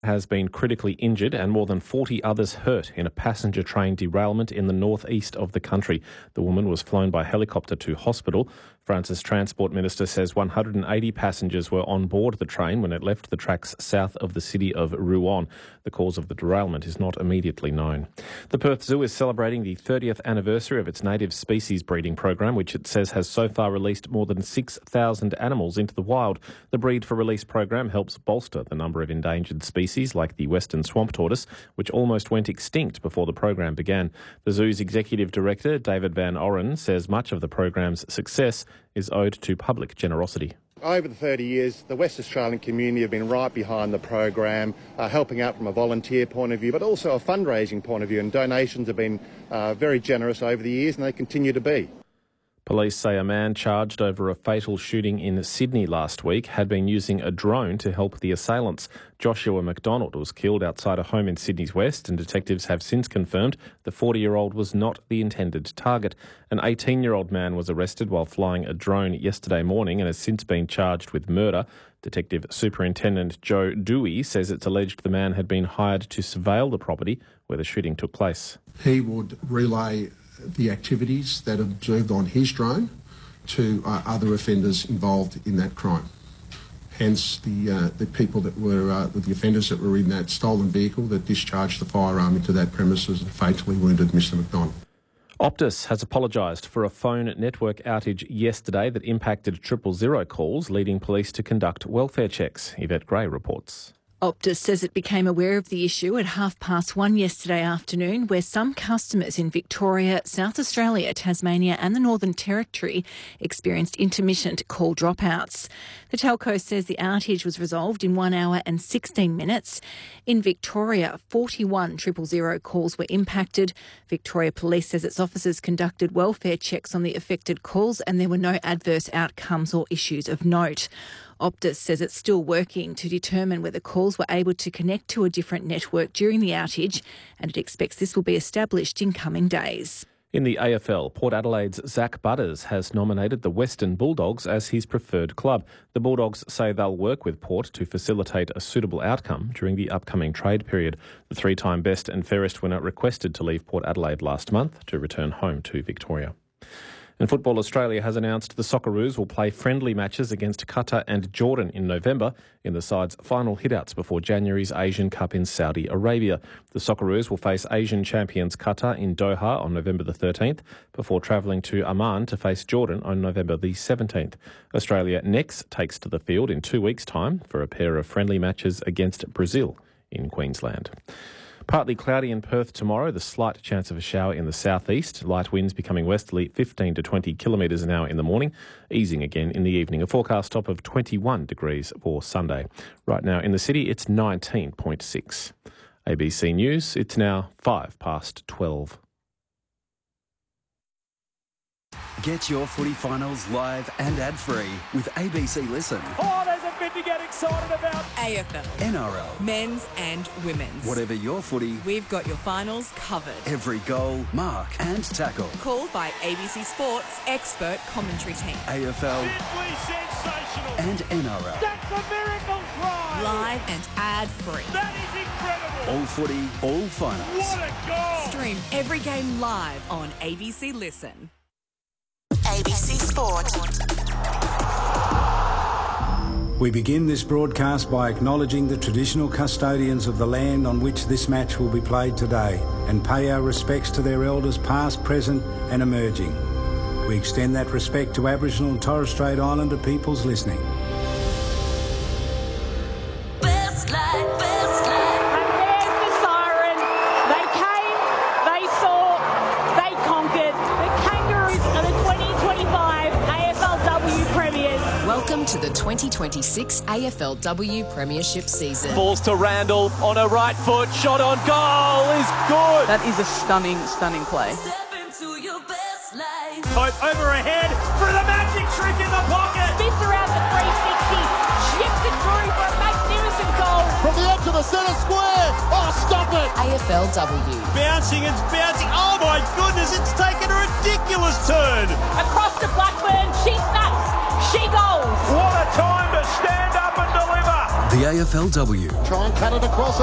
has been critically injured and more than 40 others hurt in a passenger train derailment in the northeast of the country. The woman was flown by helicopter to hospital. France's Transport Minister says 180 passengers were on board the train when it left the tracks south of the city of Rouen. The cause of the derailment is not immediately known. The Perth Zoo is celebrating the 30th anniversary of its native species breeding program, which it says has so far released more than 6,000 animals into the wild. The Breed for Release program helps bolster the number of endangered species like the western swamp tortoise, which almost went extinct before the program began. The zoo's executive director, David Van Oren, says much of the program's success is owed to public generosity. Over the 30 years, the West Australian community have been right behind the program, helping out from a volunteer point of view, but also a fundraising point of view, and donations have been very generous over the years, and they continue to be. Police say a man charged over a fatal shooting in Sydney last week had been using a drone to help the assailants. Joshua McDonald was killed outside a home in Sydney's west, and detectives have since confirmed the 40-year-old was not the intended target. An 18-year-old man was arrested while flying a drone yesterday morning and has since been charged with murder. Detective Superintendent Joe Dewey says it's alleged the man had been hired to surveil the property where the shooting took place. He would relay the activities that are observed on his drone to other offenders involved in that crime. Hence, the people that were, the offenders that were in that stolen vehicle that discharged the firearm into that premises and fatally wounded Mr McDonald. Optus has apologised for a phone network outage yesterday that impacted 000 calls, leading police to conduct welfare checks. Yvette Gray reports. Optus says it became aware of the issue at 1:30 yesterday afternoon, where some customers in Victoria, South Australia, Tasmania and the Northern Territory experienced intermittent call dropouts. The telco says the outage was resolved in 1 hour and 16 minutes. In Victoria, 41 000 calls were impacted. Victoria Police says its officers conducted welfare checks on the affected calls and there were no adverse outcomes or issues of note. Optus says it's still working to determine whether calls were able to connect to a different network during the outage, and it expects this will be established in coming days. In the AFL, Port Adelaide's Zach Butters has nominated the Western Bulldogs as his preferred club. The Bulldogs say they'll work with Port to facilitate a suitable outcome during the upcoming trade period. The three-time best and fairest winner requested to leave Port Adelaide last month to return home to Victoria. And Football Australia has announced the Socceroos will play friendly matches against Qatar and Jordan in November in the side's final hitouts before January's Asian Cup in Saudi Arabia. The Socceroos will face Asian champions Qatar in Doha on November the 13th before travelling to Amman to face Jordan on November the 17th. Australia next takes to the field in 2 weeks' time for a pair of friendly matches against Brazil in Queensland. Partly cloudy in Perth tomorrow, the slight chance of a shower in the southeast. Light winds becoming westerly 15 to 20 kilometres an hour in the morning, easing again in the evening. A forecast top of 21 degrees for Sunday. Right now in the city, it's 19.6. ABC News, it's now 12:05. Get your footy finals live and ad-free with ABC Listen. Oh, there's a bit to get excited about. AFL. NRL. Men's and women's. Whatever your footy, we've got your finals covered. Every goal, mark and tackle. Called by ABC Sports expert commentary team. AFL. Simply sensational. And NRL. That's a miracle try. Live and ad-free. That is incredible. All footy, all finals. What a goal. Stream every game live on ABC Listen. ABC Sport. We begin this broadcast by acknowledging the traditional custodians of the land on which this match will be played today and pay our respects to their elders past, present and emerging. We extend that respect to Aboriginal and Torres Strait Islander peoples listening. Welcome to the 2026 AFLW Premiership season. Falls to Randall on a right foot, shot on goal is good. That is a stunning play. Hope over ahead for the magic trick in the pocket. Spins around the 360, ships it through for a magnificent goal. From the edge of the centre square. Oh, stop it. AFLW. Bouncing, it's bouncing. Oh my goodness, it's taken a ridiculous turn. Across to Blackburn, she snaps. She goes. What a time to stand up and deliver. The the AFLW. Try and cut it across